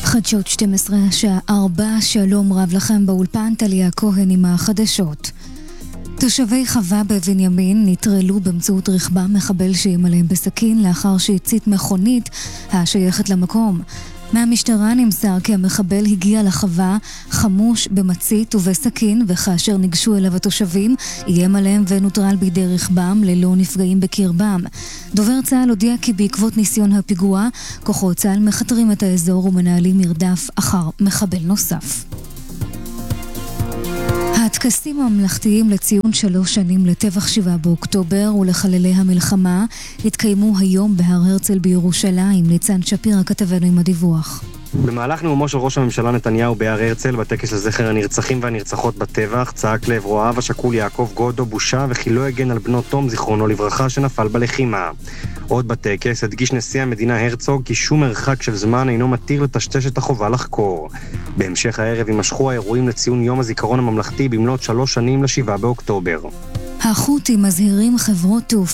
חדשות 12, שעה 4, שלום רב לכם באולפן, טליה כהן עם החדשות. תושבי חווה בבנימין נטרלו באמצעות רכבם מחבל שאיים עליהם בסכין לאחר שהצית מכונית השייכת למקום. מהמשטרה נמסר כי המחבל הגיע לחווה חמוש במצית ובסכין, וכאשר ניגשו אליו התושבים איים עליהם ונוטרל בידי רכבם ללא נפגעים בקרבם. דובר צה"ל הודיע כי בעקבות ניסיון הפיגוע כוחות צה"ל מחתרים את האזור ומנהלים מרדף אחר מחבל נוסף. הטקסים הממלכתיים לציון 3 שנים לטבח 7 באוקטובר ולחללי המלחמה התקיימו היום בהר הרצל בירושלים. ניצן שפירא כתבנו עם הדיווח. במהלך נאומו של ראש הממשלה נתניהו בהר הרצל בטקס לזכר הנרצחים והנרצחות בטבח צעק לעברו האב השכול יעקב גודו בושה וכי לא הגן על בנו תום זיכרונו לברכה שנפל בלחימה. עוד בטקס הדגיש נשיא המדינה הרצוג כי שום מרחק של זמן אינו מתיר לטשטש את החובה לחקור. בהמשך הערב יימשכו האירועים לציון יום הזיכרון הממלכתי במלאת 3 שנים ל7 באוקטובר. החות'ים מזהירים חברות תעופה